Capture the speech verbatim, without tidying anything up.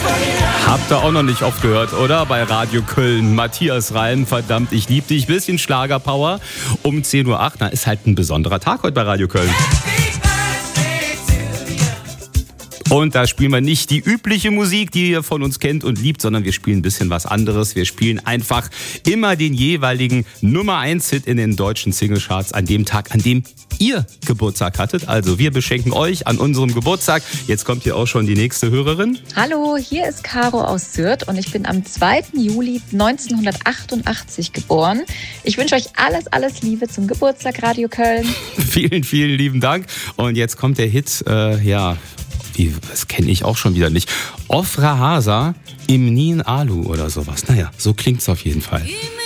Habt ihr auch noch nicht oft gehört, oder? Bei Radio Köln. Matthias Reim, verdammt, ich lieb dich. Bisschen Schlagerpower. Um zehn Uhr acht. Na, ist halt ein besonderer Tag heute bei Radio Köln. Und da spielen wir nicht die übliche Musik, die ihr von uns kennt und liebt, sondern wir spielen ein bisschen was anderes. Wir spielen einfach immer den jeweiligen Nummer eins Hit in den deutschen Singlecharts an dem Tag, an dem ihr Geburtstag hattet. Also wir beschenken euch an unserem Geburtstag. Jetzt kommt hier auch schon die nächste Hörerin. Hallo, hier ist Caro aus Sürth und ich bin am zweiten Juli neunzehnhundertachtundachtzig geboren. Ich wünsche euch alles, alles Liebe zum Geburtstag, Radio Köln. Vielen, vielen lieben Dank. Und jetzt kommt der Hit, äh, ja... Wie, das kenne ich auch schon wieder nicht. Ofra Hasa im Nien Alu oder sowas. Naja, so klingt's auf jeden Fall.